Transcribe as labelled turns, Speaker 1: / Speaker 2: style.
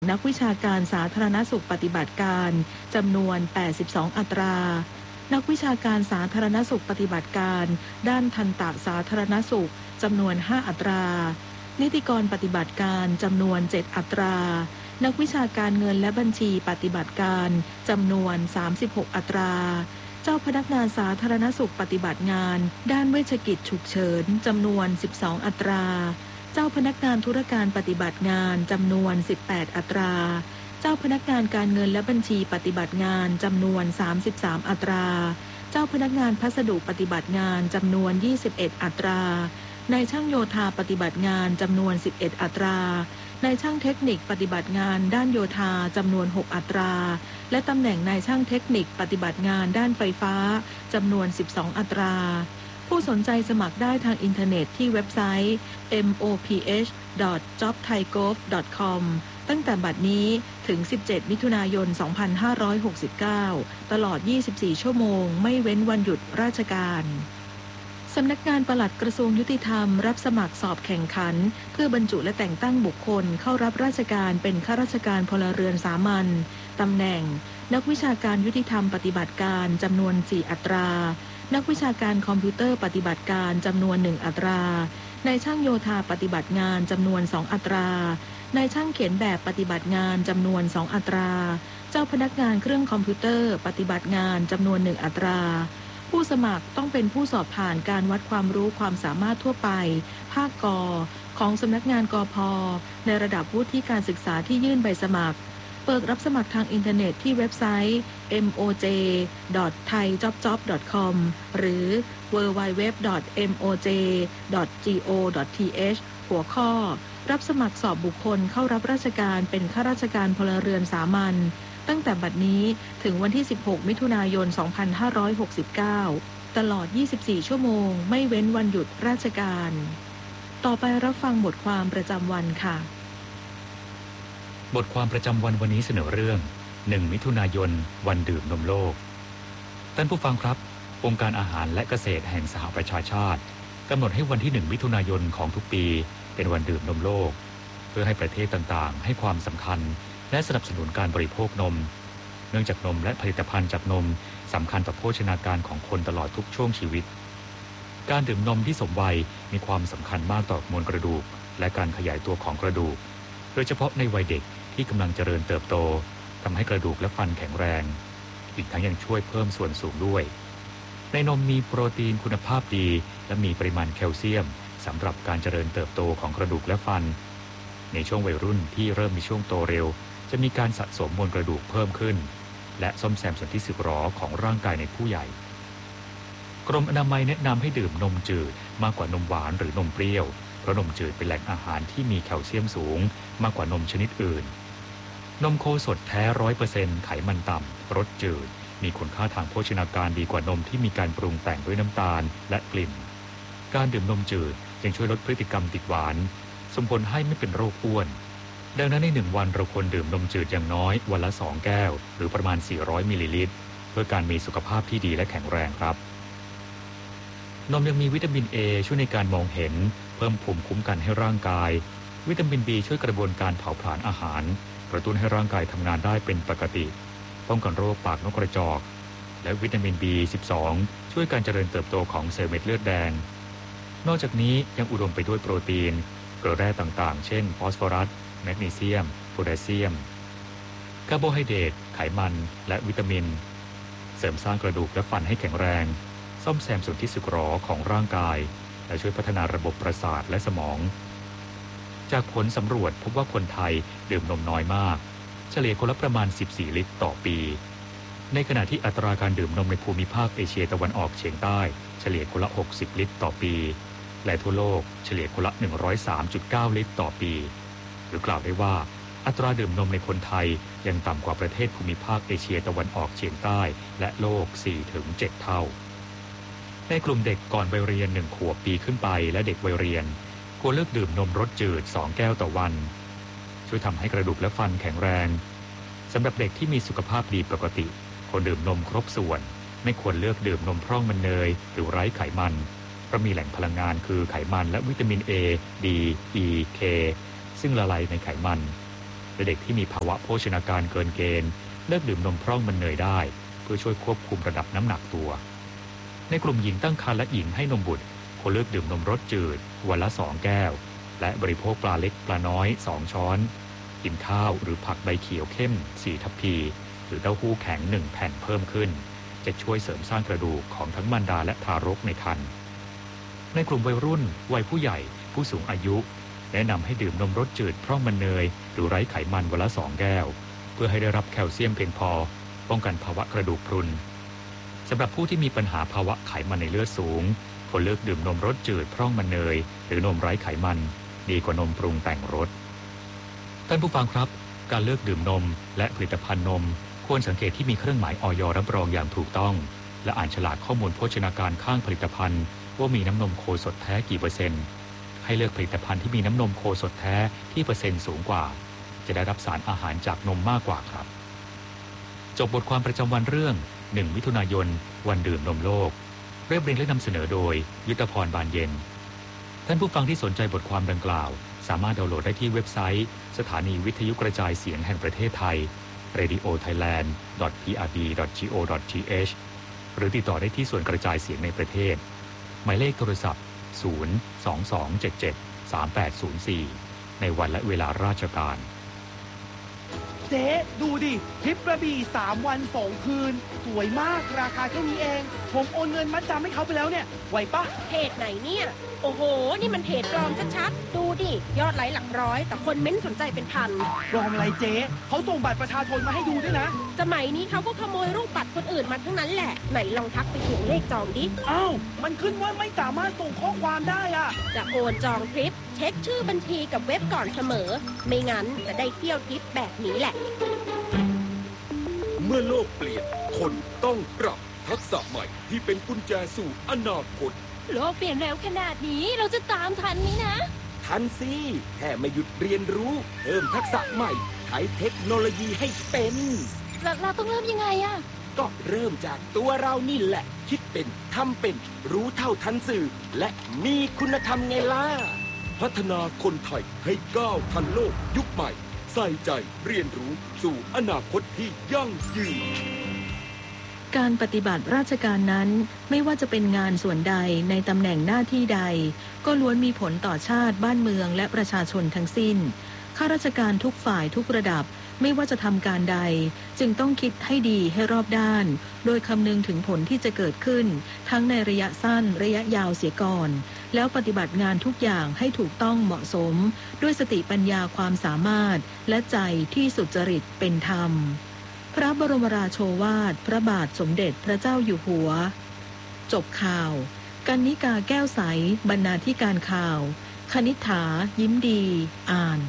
Speaker 1: นักวิชาการสาธารณสุขปฏิบัติการจำนวน82อัตรานักวิชาการสาธารณสุขปฏิบัติการด้านทันตสาธารณสุขจำนวน5อัตรานิติกรปฏิบัติการจำนวน7อัตรานักวิชาการเงินและบัญชีปฏิบัติการจำนวน36อัตราเจ้าพนักงานสาธารณสุขปฏิบัติงานด้านเวชกิจฉุกเฉินจำนวน12อัตราเจ้าพนักงานธุรการปฏิบัติงานจำนวน18อัตราเจ้าพนักงานการเงินและบัญชีปฏิบัติงานจำนวน33อัตราเจ้าพนักงานพัสดุปฏิบัติงานจำนวน21อัตรานายช่างโยธาปฏิบัติงานจำนวน11อัตรานายช่างเทคนิคปฏิบัติงานด้านโยธาจำนวน6อัตราและตำแหน่งนายช่างเทคนิคปฏิบัติงานด้านไฟฟ้าจำนวน12อัตราผู้สนใจสมัครได้ทางอินเทอร์เน็ตที่เว็บไซต์ moph.jobthaigov.com ตั้งแต่บัดนี้ถึง17มิถุนายน2569ตลอด24ชั่วโมงไม่เว้นวันหยุดราชการสำนักงานปลัดกระทรวงยุติธรรมรับสมัครสอบแข่งขันเพื่อบรรจุและแต่งตั้งบุคคลเข้ารับราชการเป็นข้าราชการพลเรือนสามัญตำแหน่งนักวิชาการยุติธรรมปฏิบัติการจำนวน4อัตรานักวิชาการคอมพิวเตอร์ปฏิบัติการจำนวน1อัตรานายช่างโยธาปฏิบัติงานจำนวน2อัตรานายช่างเขียนแบบปฏิบัติงานจำนวน2อัตราเจ้าพนักงานเครื่องคอมพิวเตอร์ปฏิบัติงานจำนวน1อัตราผู้สมัครต้องเป็นผู้สอบผ่านการวัดความรู้ความสามารถทั่วไปภาคก.ของสำนักงานกพ.ในระดับวุฒิการศึกษาที่ยื่นใบสมัครเปิดรับสมัครทางอินเทอร์เน็ตที่เว็บไซต์ moj.thaijobjob.com หรือ www.moj.go.th หัวข้อรับสมัครสอบบุคคลเข้ารับราชการเป็นข้าราชการพลเรือนสามัญตั้งแต่บัดนี้ถึงวันที่16มิถุนายน2569ตลอด24ชั่วโมงไม่เว้นวันหยุดราชการต่อไปรับฟังบทความประจำวันค่ะ
Speaker 2: บทความประจำวันวันนี้เสนอเรื่อง1มิถุนายนวันดื่มนมโลกท่านผู้ฟังครับองค์การอาหารและเกษตรแห่งสหประชาชาติกำหนดให้วันที่1มิถุนายนของทุกปีเป็นวันดื่มนมโลกเพื่อให้ประเทศต่างๆให้ความสำคัญและสนับสนุนการบริโภคนมเนื่องจากนมและผลิตภัณฑ์จากนมสำคัญต่อโภชนาการของคนตลอดทุกช่วงชีวิตการดื่มนมที่สมวัยมีความสำคัญมากต่อมวลกระดูกและการขยายตัวของกระดูกโดยเฉพาะในวัยเด็กที่กำลังเจริญเติบโตทำให้กระดูกและฟันแข็งแรงอีกทั้งยังช่วยเพิ่มส่วนสูงด้วยในนมมีโปรตีนคุณภาพดีและมีปริมาณแคลเซียมสำหรับการเจริญเติบโตของกระดูกและฟันในช่วงวัยรุ่นที่เริ่มมีช่วงโตเร็วจะมีการสะสมมวลกระดูกเพิ่มขึ้นและซ่อมแซมส่วนที่สึกหรอของร่างกายในผู้ใหญ่กรมอนามัยแนะนำให้ดื่มนมจืดมากกว่านมหวานหรือนมเปรี้ยวเพราะนมจืดเป็นแหล่งอาหารที่มีแคลเซียมสูงมากกว่านมชนิดอื่นนมโคสดแท้ 100% ไขมันต่ำรสจืดมีคุณค่าทางโภชนาการดีกว่านมที่มีการปรุงแต่งด้วยน้ำตาลและกลิ่นการดื่มนมจืดยังช่วยลดพฤติกรรมติดหวานส่งผลให้ไม่เป็นโรคอ้วนดังนั้นใน1วันเราควรดื่มนมจืดอย่างน้อยวันละ2แก้วหรือประมาณ400มิลลิลิตรเพื่อการมีสุขภาพที่ดีและแข็งแรงครับนมยังมีวิตามิน A ช่วยในการมองเห็นเพิ่มภูมิคุ้มกันให้ร่างกายวิตามิน B ช่วยกระบวนการเผาผลาญอาหารกระตุ้นให้ร่างกายทำงานได้เป็นปกติป้องกันโรคปากนกกระจอกและวิตามิน B12 ช่วยการเจริญเติบโตของเซลล์เม็ดเลือดแดงนอกจากนี้ยังอุดมไปด้วยโปรตีนเกลือแร่ต่างๆเช่นฟอสฟอรัสแมกนีเซียมโพแทสเซียมคาร์โบไฮเดรตไขมันและวิตามินเสริมสร้างกระดูกและฟันให้แข็งแรงซ่อมแซมส่วนที่สึกหรอของร่างกายและช่วยพัฒนาระบบประสาทและสมองจากผลสำรวจพบว่าคนไทยดื่มนมน้อยมากเฉลี่ยคนละประมาณ14ลิตรต่อปีในขณะที่อัตราการดื่มนมในภูมิภาคเอเชียตะวันออกเฉียงใต้เฉลี่ยคนละ60ลิตรต่อปีและทั่วโลกเฉลี่ยคนละ 103.9 ลิตรต่อปีหรือกล่าวได้ว่าอัตราดื่มนมในคนไทยยังต่ำกว่าประเทศภูมิภาคเอเชียตะวันออกเฉียงใต้และโลก 4-7 เท่าในกลุ่มเด็กก่อนวัยเรียน1ขวบปีขึ้นไปและเด็กวัยเรียนควรเลือกดื่มนมรสจืด2แก้วต่อวันช่วยทำให้กระดูกและฟันแข็งแรงสำหรับเด็กที่มีสุขภาพดีปกติควรดื่มนมครบส่วนไม่ควรเลือกดื่มนมพร่องมันเนยหรือไร้ไขมันเพราะมีแหล่งพลังงานคือไขมันและวิตามิน A D E K ซึ่งละลายในไขมันโดและเด็กที่มีภาวะโภชนาการเกินเกณฑ์เลิกดื่มนมพร่องมันเนยได้เพื่อช่วยควบคุมระดับน้ำหนักตัวในกลุ่มหญิงตั้งครรภ์และหญิงให้นมบุตรควรเลิกดื่มนมรสจืดวันละ2 แก้วและบริโภคปลาเล็กปลาน้อย2 ช้อนกินข้าวหรือผักใบเขียวเข้ม4 ทัพพีหรือเต้าหู้แข็ง1 แผ่นเพิ่มขึ้นจะช่วยเสริมสร้างกระดูกของทั้งมารดาและทารกในครรภ์ในกลุ่มวัยรุ่นวัยผู้ใหญ่ผู้สูงอายุแนะนำให้ดื่มนมรสจืดพร่องมันเนยหรือไร้ไขมันวันละ2 แก้วเพื่อให้ได้รับแคลเซียมเพียงพอป้องกันภาวะกระดูกพรุนสำหรับผู้ที่มีปัญหาภาวะไขมันในเลือดสูงควรเลือกดื่มนมรสจืดพร่องมันเนยหรือนมไร้ไขมันดีกว่านมปรุงแต่งรสท่านผู้ฟังครับการเลือกดื่มนมและผลิตภัณฑ์นมควรสังเกตที่มีเครื่องหมายอย.รับรองอย่างถูกต้องและอ่านฉลากข้อมูลโภชนาการข้างผลิตภัณฑ์ว่ามีน้ำนมโคสดแท้กี่เปอร์เซ็นต์ให้เลือกผลิตภัณฑ์ที่มีน้ำนมโคสดแท้ที่เปอร์เซ็นต์สูงกว่าจะได้รับสารอาหารจากนมมากกว่าครับจบบทความประจำวันเรื่อง1 มิถุนายนวันดื่มนมโลกเรียบเรียงและนำเสนอโดยยุทธพรบานเย็นท่านผู้ฟังที่สนใจบทความดังกล่าวสามารถดาวน์โหลดได้ที่เว็บไซต์สถานีวิทยุกระจายเสียงแห่งประเทศไทย radiothailand.prb.go.th หรือติดต่อได้ที่ส่วนกระจายเสียงในประเทศหมายเลขโทรศัพท์022773804ในวันและเวลาราชการ
Speaker 3: เจ๊ดูดิทริปกระบี่3 วัน 2 คืนสวยมากราคาเท่านี้เองผมโอนเงินมัดจำให้เขาไปแล้วเนี่ยไหวปะ
Speaker 4: เพจไหนเนี่ยโอ้โหนี่มันเพจปลอมชัดๆดูดิยอดไลค์หลักร้อยแต่คนเม้นสนใจเป็นพัน
Speaker 3: ปลอมอะไรเจ๊เขาส่งบัตรประชาชนมาให้ดูด้วยนะ
Speaker 4: สมัยนี้เขาก็ขโมยรูปบัตรคนอื่นมาทั้งนั้นแหละไหนลองทักไปถึงเลขจองดิ
Speaker 3: อ้าวมันขึ้นว่าไม่สามารถส่งข้อความได้อะ
Speaker 4: จะโอนจองทริปเช็คชื่อบัญชีกับเว็บก่อนเสมอไม่งั้นจะได้เที่ยวทริปแบบนี้แหละ
Speaker 5: เมื่อโลกเปลี่ยนคนต้องปรับทักษะใหม่ที่เป็นกุญแจสู่อนาคต
Speaker 4: โลกเปลี่ยนเร็วขนาดนี้เราจะตามทันไหมนะ
Speaker 5: ทันสิแค่ไม่หยุดเรียนรู้เพิ่มทักษะใหม่ใช้เทคโนโลยีให้เป็น
Speaker 4: เราต้องเริ่มยังไงอะ
Speaker 5: ก็เริ่มจากตัวเรานี่แหละคิดเป็นทำเป็นรู้เท่าทันสื่อและมีคุณธรรมไงล่ะพัฒนาคนไทยให้ก้าวทันโลกยุคใหม่ใส่ใจเรียนรู้สู่อนาคตที่ยั่งยืน
Speaker 1: การปฏิบัติราชการนั้นไม่ว่าจะเป็นงานส่วนใดในตำแหน่งหน้าที่ใดก็ล้วนมีผลต่อชาติบ้านเมืองและประชาชนทั้งสิ้นข้าราชการทุกฝ่ายทุกระดับไม่ว่าจะทำการใดจึงต้องคิดให้ดีให้รอบด้านโดยคำนึงถึงผลที่จะเกิดขึ้นทั้งในระยะสั้นระยะยาวเสียก่อนแล้วปฏิบัติงานทุกอย่างให้ถูกต้องเหมาะสมด้วยสติปัญญาความสามารถและใจที่สุจริตเป็นธรรมพระบรมราโชวาทพระบาทสมเด็จพระเจ้าอยู่หัวจบข่าวกรรณิกาแก้วใสบรรณาธิการข่าวคณิษฐายิ้มดีอ่าน